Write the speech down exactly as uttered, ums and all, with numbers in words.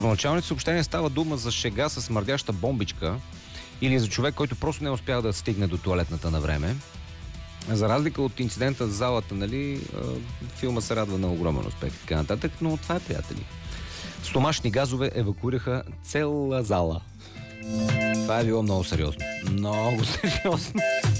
Но началните съобщения става дума за шега с смърдяща бомбичка или за човек, който просто не успя да стигне до тоалетната на време. За разлика от инцидента в залата, нали, филма се радва на огромен успех и така нататък, но това е, приятели. Стомашни газове евакуираха цяла зала. Това е било много сериозно. Много сериозно.